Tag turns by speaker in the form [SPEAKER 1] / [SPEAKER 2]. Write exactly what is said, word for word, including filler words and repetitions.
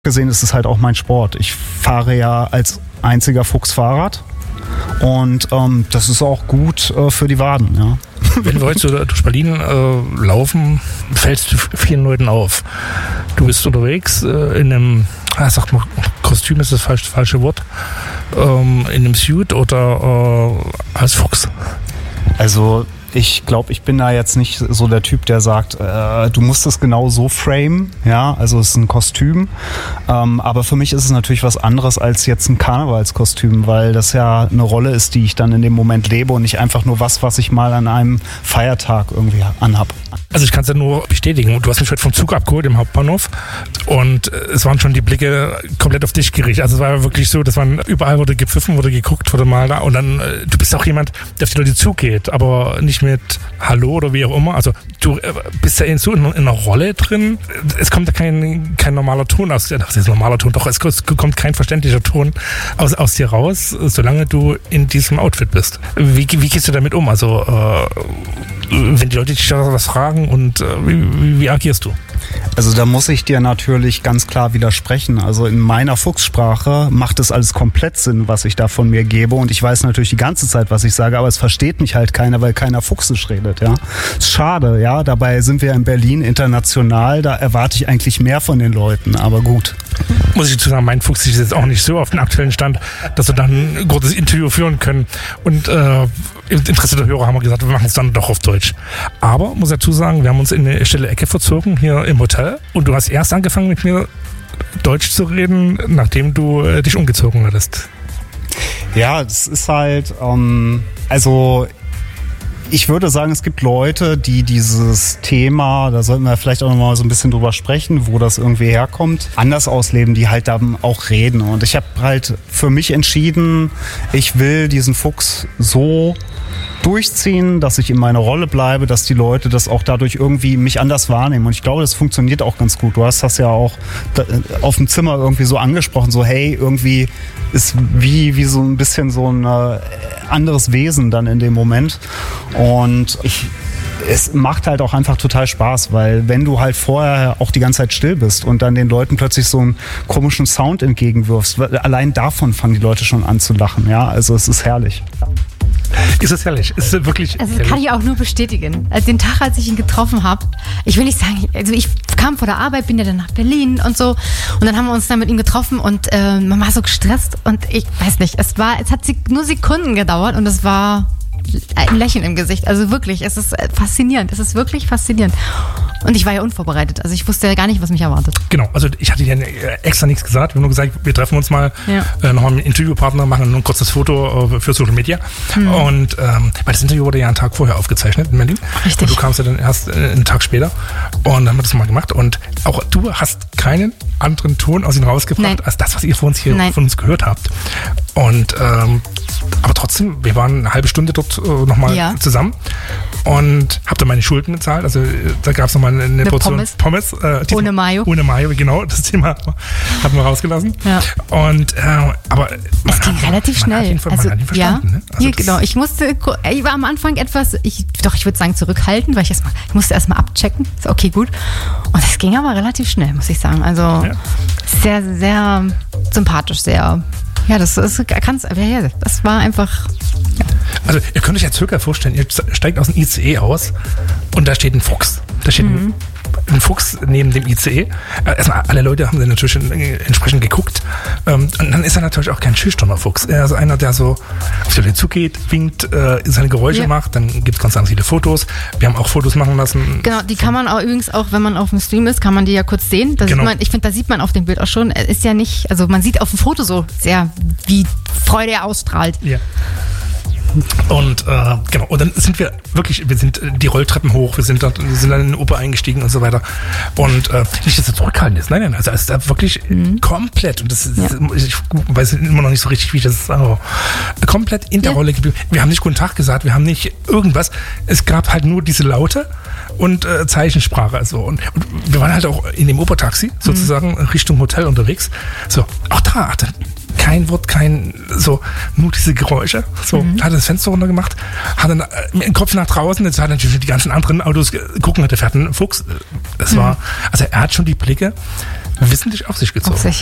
[SPEAKER 1] gesehen ist es halt auch mein Sport. Ich fahre ja als einziger Fuchs Fahrrad und ähm, das ist auch gut äh, für die Waden. Ja.
[SPEAKER 2] Wenn wir heute durch Berlin äh, laufen, fällst du vielen Leuten auf. Du bist unterwegs äh, in einem, ah, sag mal, Kostüm ist das falsche, falsche Wort, ähm, in einem Suit oder äh, als Fuchs?
[SPEAKER 1] Also ich glaube, ich bin da jetzt nicht so der Typ, der sagt, äh, du musst es genau so framen, ja, also es ist ein Kostüm, ähm, aber für mich ist es natürlich was anderes als jetzt ein Karnevalskostüm, weil das ja eine Rolle ist, die ich dann in dem Moment lebe und nicht einfach nur was, was ich mal an einem Feiertag irgendwie anhab.
[SPEAKER 2] Also ich kann es ja nur bestätigen, du hast mich heute vom Zug abgeholt im Hauptbahnhof und es waren schon die Blicke komplett auf dich gerichtet, also es war wirklich so, dass man überall wurde gepfiffen, wurde geguckt, wurde mal da und dann, du bist auch jemand, der auf die Leute zugeht, aber nicht mit Hallo oder wie auch immer. Also du bist ja in, so in, in einer Rolle drin. Es kommt ja kein, kein normaler Ton aus. Das ist ein normaler Ton, doch es kommt kein verständlicher Ton aus, aus dir raus, solange du in diesem Outfit bist. Wie, wie gehst du damit um? Also äh, wenn die Leute dich was fragen und äh, wie, wie agierst du?
[SPEAKER 1] Also da muss ich dir natürlich ganz klar widersprechen. Also in meiner Fuchssprache macht es alles komplett Sinn, was ich da von mir gebe. Und ich weiß natürlich die ganze Zeit, was ich sage, aber es versteht mich halt keiner, weil keiner Fuchsisch redet. Ja, ist schade. Ja, dabei sind wir in Berlin international. Da erwarte ich eigentlich mehr von den Leuten. Aber gut.
[SPEAKER 2] Muss ich dazu sagen, mein Fuchsisch ist jetzt auch nicht so auf den aktuellen Stand, dass wir dann ein kurzes Interview führen können. Und äh, im Interesse der Hörer haben wir gesagt, wir machen es dann doch auf Deutsch. Aber muss dazu sagen, wir haben uns in eine stille Ecke verzogen hier im Hotel und du hast erst angefangen mit mir Deutsch zu reden, nachdem du äh, dich umgezogen hattest.
[SPEAKER 1] Ja, das ist halt, ähm, also ich würde sagen, es gibt Leute, die dieses Thema, da sollten wir vielleicht auch noch mal so ein bisschen drüber sprechen, wo das irgendwie herkommt, anders ausleben, die halt dann auch reden. Und ich habe halt für mich entschieden, ich will diesen Fuchs so durchziehen, dass ich in meiner Rolle bleibe, dass die Leute das auch dadurch irgendwie mich anders wahrnehmen. Und ich glaube, das funktioniert auch ganz gut. Du hast das ja auch auf dem Zimmer irgendwie so angesprochen, so hey, irgendwie ist wie, wie so ein bisschen so ein anderes Wesen dann in dem Moment. Und ich es macht halt auch einfach total Spaß, weil wenn du halt vorher auch die ganze Zeit still bist und dann den Leuten plötzlich so einen komischen Sound entgegenwirfst, allein davon fangen die Leute schon an zu lachen. Ja, also es ist herrlich.
[SPEAKER 2] Ist es herrlich? Ist es wirklich
[SPEAKER 3] Also das
[SPEAKER 2] herrlich?
[SPEAKER 3] kann ich auch nur bestätigen. Also den Tag, als ich ihn getroffen habe, ich will nicht sagen, also ich kam vor der Arbeit, bin ja dann nach Berlin und so und dann haben wir uns dann mit ihm getroffen und äh, man war so gestresst und ich weiß nicht, es war, es hat nur Sekunden gedauert und es war ein Lächeln im Gesicht. Also wirklich, es ist faszinierend. Es ist wirklich faszinierend. Und ich war ja unvorbereitet. Also ich wusste ja gar nicht, was mich erwartet.
[SPEAKER 2] Genau, also ich hatte dir extra nichts gesagt. Wir haben nur gesagt, wir treffen uns mal,
[SPEAKER 3] ja.
[SPEAKER 2] äh, nochmal mit einem Interviewpartner, machen nur ein kurzes Foto äh, für Social Media. Hm. Und ähm, weil das Interview wurde ja einen Tag vorher aufgezeichnet in Berlin. Richtig. Und du kamst ja dann erst äh, einen Tag später. Und dann haben wir das mal gemacht. Und auch du hast keinen anderen Ton aus ihm rausgebracht, Nein. als das, was ihr von uns hier Nein. von uns gehört habt. Und ähm, aber trotzdem, wir waren eine halbe Stunde dort äh, nochmal ja. zusammen und hab dann meine Schulden bezahlt. Also da gab es nochmal eine, eine Portion Pommes.
[SPEAKER 3] Pommes äh, ohne Mayo.
[SPEAKER 2] Ohne Mayo, genau. Das Thema hatten wir rausgelassen.
[SPEAKER 3] Ja.
[SPEAKER 2] Und äh, aber
[SPEAKER 3] es ging
[SPEAKER 2] hat,
[SPEAKER 3] relativ
[SPEAKER 2] man
[SPEAKER 3] schnell.
[SPEAKER 2] Hat ihn, man
[SPEAKER 3] also,
[SPEAKER 2] hat ihn verstanden.
[SPEAKER 3] Ja,
[SPEAKER 2] ne? also
[SPEAKER 3] ja genau. Ich musste, ich war am Anfang etwas, ich, doch ich würde sagen zurückhaltend, weil ich erstmal, ich musste erstmal abchecken. So, okay, gut. Und das ging aber relativ schnell, muss ich sagen. Also ja. sehr, sehr sympathisch, sehr. Ja, das ist ganz, das war einfach. Ja.
[SPEAKER 2] Also ihr könnt euch jetzt circa vorstellen, ihr steigt aus dem I C E aus und da steht ein Fuchs. Da steht mhm. ein, ein Fuchs neben dem I C E. Erstmal alle Leute haben dann natürlich entsprechend geguckt. Und dann ist er natürlich auch kein schüchterner Fuchs. Er ist einer, der so auf die Leute zugeht, winkt, seine Geräusche ja. macht. Dann gibt es ganz, ganz viele Fotos. Wir haben auch Fotos machen lassen.
[SPEAKER 3] Genau, die kann man auch übrigens auch, wenn man auf dem Stream ist, kann man die ja kurz sehen. Da genau. sieht man, ich finde, da sieht man auf dem Bild auch schon. Er ist ja nicht, also man sieht auf dem Foto so sehr, wie Freude er ausstrahlt.
[SPEAKER 2] Ja. Und äh, genau, und dann sind wir wirklich, wir sind die Rolltreppen hoch, wir sind, da, wir sind dann in den Oper eingestiegen und so weiter. Und äh, nicht, dass er zurückhaltend ist, nein, nein, also es ist da wirklich mhm. komplett, und das ist, ja. ich weiß immer noch nicht so richtig, wie ich das sage, komplett in der ja. Rolle geblieben. Wir haben nicht guten Tag gesagt, wir haben nicht irgendwas, es gab halt nur diese Laute und äh, Zeichensprache. Also. Und, und wir waren halt auch in dem Opertaxi sozusagen mhm. Richtung Hotel unterwegs. So, auch da, da kein Wort, kein, so, nur diese Geräusche. So, mhm. hat das Fenster runter gemacht, hat dann mit dem Kopf nach draußen, jetzt hat natürlich die ganzen anderen Autos gucken, der fährt ein Fuchs. Das war, also er hat schon die Blicke wissentlich auf sich gezogen. Auf sich,